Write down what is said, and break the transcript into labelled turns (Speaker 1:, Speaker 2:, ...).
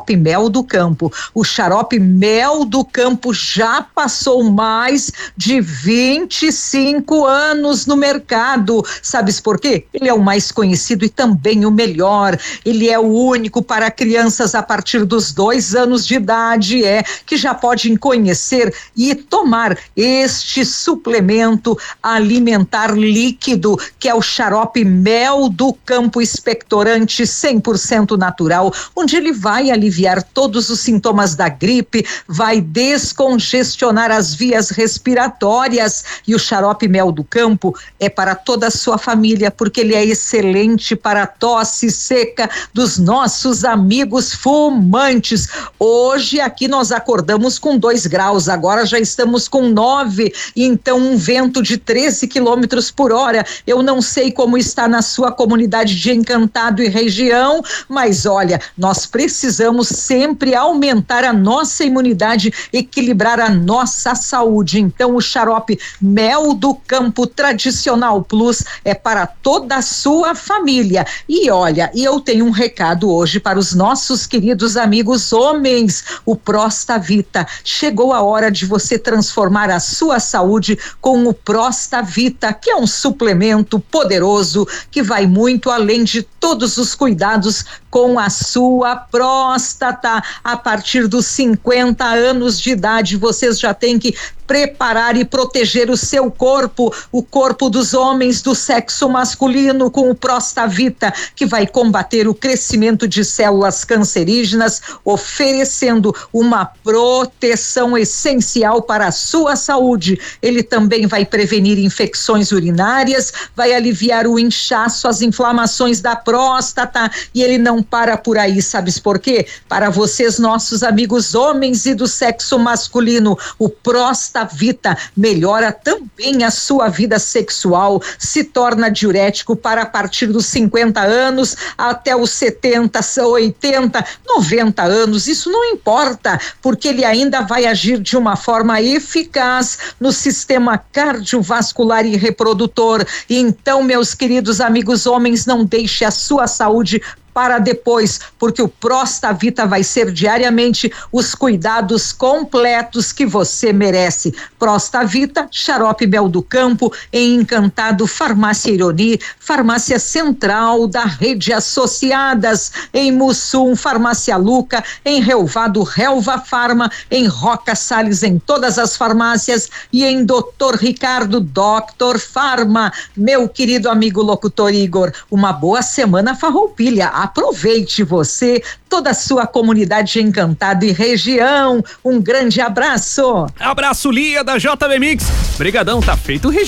Speaker 1: xarope Mel do Campo. O xarope Mel do Campo já passou mais de 25 anos no mercado. Sabes por quê? Ele é o mais conhecido e também o melhor. Ele é o único para crianças a partir dos 2 anos de idade, que já podem conhecer e tomar este suplemento alimentar líquido, que é o xarope Mel do Campo expectorante 100% natural, onde ele vai aliviar todos os sintomas da gripe, vai descongestionar as vias respiratórias. E o xarope Mel do Campo é para toda a sua família, porque ele é excelente para a tosse seca dos nossos amigos fumantes. Hoje aqui nós acordamos com 2 graus, agora já estamos com 9, então um vento de 13 quilômetros por hora. Eu não sei como está na sua comunidade de Encantado e região, mas olha, nós precisamos sempre aumentar a nossa imunidade, equilibrar a nossa saúde. Então o xarope Mel do Campo Tradicional Plus é para toda a sua família. E olha, eu tenho um recado hoje para os nossos queridos amigos homens, o Prostavita. Chegou a hora de você transformar a sua saúde com o Prostavita, que é um suplemento poderoso que vai muito além de todos os cuidados com a sua próstata. A partir dos 50 anos de idade, vocês já têm que preparar e proteger o seu corpo, o corpo dos homens do sexo masculino, com o Prostavita, que vai combater o crescimento de células cancerígenas, oferecendo uma proteção essencial para a sua saúde. Ele também vai prevenir infecções urinárias, vai aliviar o inchaço, as inflamações da próstata, e ele não para por aí, sabes por quê? Para vocês, nossos amigos homens e do sexo masculino, o Prostavita melhora também a sua vida sexual, se torna diurético para a partir dos 50 anos até os 70, 80, 90 anos. Isso não importa, porque ele ainda vai agir de uma forma eficaz no sistema cardiovascular e reprodutor. Então, meus queridos amigos homens, não deixe a sua saúde para depois, porque o Prostavita vai ser diariamente os cuidados completos que você merece. Prostavita, xarope Mel do Campo, em Encantado, Farmácia Ironi, Farmácia Central da Rede Associadas, em Mussum, Farmácia Luca, em Relvado, Relva Farma, em Roca Salles, em todas as farmácias, e em Doutor Ricardo, Doctor Farma. Meu querido amigo locutor Igor, uma boa semana farroupilha. Aproveite você, toda a sua comunidade de Encantado e região. Um grande abraço.
Speaker 2: Abraço, Lia, da JB Mix. Brigadão, tá feito o registro.